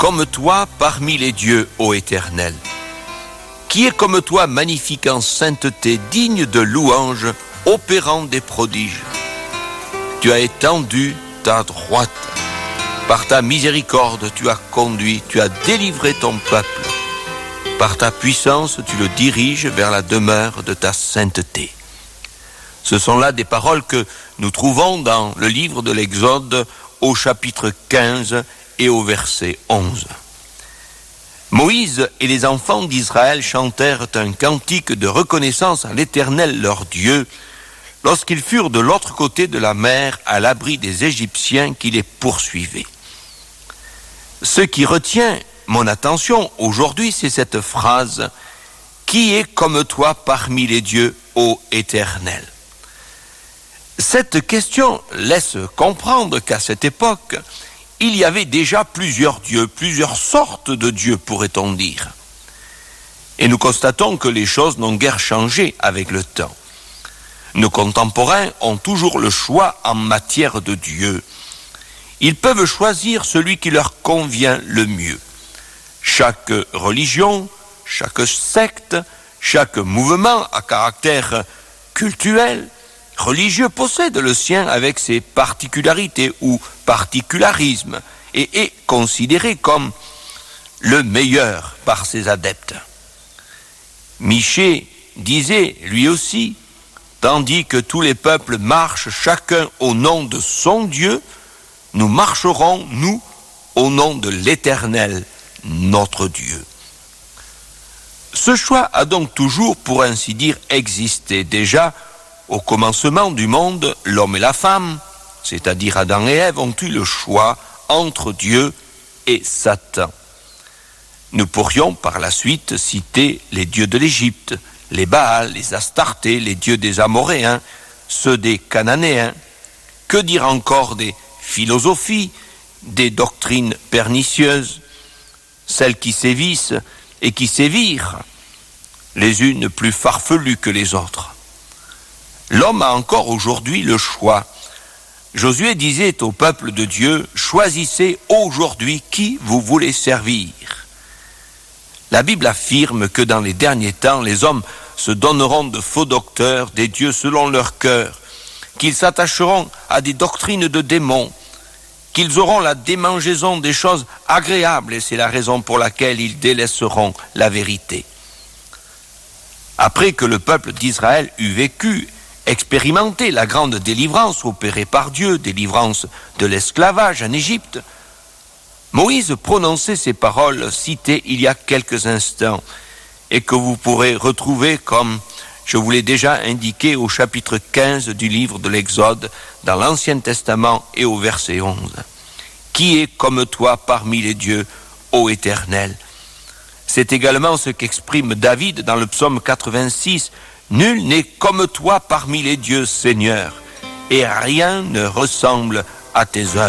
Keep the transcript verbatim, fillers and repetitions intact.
comme toi parmi les dieux, ô Éternel? Qui est comme toi magnifique en sainteté, digne de louange, opérant des prodiges? Tu as étendu ta droite. Par ta miséricorde, tu as conduit, tu as délivré ton peuple. Par ta puissance, tu le diriges vers la demeure de ta sainteté. Ce sont là des paroles que nous trouvons dans le livre de l'Exode au chapitre quinze et au verset onze. Moïse et les enfants d'Israël chantèrent un cantique de reconnaissance à l'Éternel leur Dieu lorsqu'ils furent de l'autre côté de la mer à l'abri des Égyptiens qui les poursuivaient. Ce qui retient mon attention aujourd'hui, c'est cette phrase « Qui est comme toi parmi les dieux, ô Éternel ?» Cette question laisse comprendre qu'à cette époque, il y avait déjà plusieurs dieux, plusieurs sortes de dieux, pourrait-on dire. Et nous constatons que les choses n'ont guère changé avec le temps. Nos contemporains ont toujours le choix en matière de Dieu. Ils peuvent choisir celui qui leur convient le mieux. Chaque religion, chaque secte, chaque mouvement à caractère cultuel, religieux possède le sien avec ses particularités ou particularismes et est considéré comme le meilleur par ses adeptes. Michée disait lui aussi, tandis que tous les peuples marchent chacun au nom de son Dieu, nous marcherons, nous, au nom de l'Éternel, notre Dieu. Ce choix a donc toujours, pour ainsi dire, existé. Déjà, au commencement du monde, l'homme et la femme, c'est-à-dire Adam et Ève, ont eu le choix entre Dieu et Satan. Nous pourrions par la suite citer les dieux de l'Égypte, les Baals, les Astartés, les dieux des Amoréens, ceux des Cananéens. Que dire encore des philosophies, des doctrines pernicieuses, celles qui sévissent et qui sévirent, les unes plus farfelues que les autres. L'homme a encore aujourd'hui le choix. Josué disait au peuple de Dieu, « Choisissez aujourd'hui qui vous voulez servir. » La Bible affirme que dans les derniers temps, les hommes se donneront de faux docteurs, des dieux selon leur cœur, qu'ils s'attacheront à des doctrines de démons, qu'ils auront la démangeaison des choses agréables, et c'est la raison pour laquelle ils délaisseront la vérité. Après que le peuple d'Israël eut vécu, expérimenté la grande délivrance opérée par Dieu, délivrance de l'esclavage en Égypte, Moïse prononçait ces paroles citées il y a quelques instants et que vous pourrez retrouver, comme je vous l'ai déjà indiqué, au chapitre quinze du livre de l'Exode, dans l'Ancien Testament et au verset onze. « Qui est comme toi parmi les dieux, ô Éternel ?» C'est également ce qu'exprime David dans le psaume quatre-vingt-six. « Nul n'est comme toi parmi les dieux, Seigneur, et rien ne ressemble à tes œuvres. »